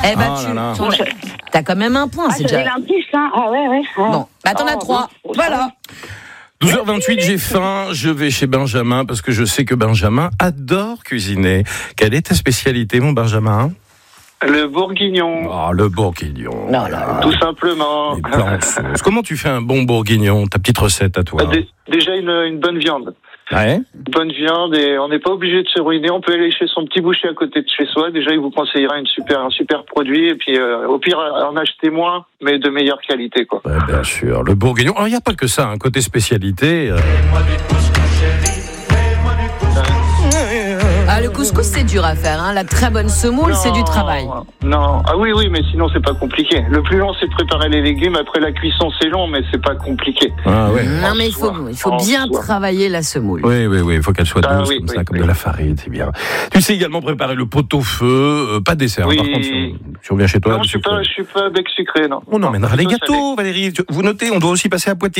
Eh ben, t'as quand même un point, c'est déjà. Ah, j'ai hein. Ah ouais. Bon, bah t'en as 3. Voilà. 12h28, j'ai faim, je vais chez Benjamin parce que je sais que Benjamin adore cuisiner. Quelle est ta spécialité, mon Benjamin ? Le bourguignon. Ah, le bourguignon. Non, là. Tout simplement. Les plans en sauce. Comment tu fais un bon bourguignon ? Ta petite recette à toi. Déjà une bonne viande. Ouais. Une bonne viande et on n'est pas obligé de se ruiner. On peut aller chez son petit boucher à côté de chez soi. Déjà, il vous conseillera un super produit. Et puis, au pire, en acheter moins, mais de meilleure qualité, quoi. Ouais, bien sûr. Le bourguignon. Alors, il n'y a pas que ça, un côté spécialité. Ah, le couscous, c'est dur à faire. Hein. La très bonne semoule, c'est du travail. Non. Ah oui, mais sinon, c'est pas compliqué. Le plus long, c'est de préparer les légumes. Après, la cuisson, c'est long, mais c'est pas compliqué. Ah ouais. Non, mais il faut bien travailler la semoule. Oui. Il faut qu'elle soit douce, comme de la farine, c'est bien. Tu sais également préparer le pot-au-feu. Pas de dessert. Oui. Par contre, si on vient chez toi, Non, je suis pas bec sucré, non. On emmènera les gâteaux, Valérie. Vous notez, on doit aussi passer à Poitiers.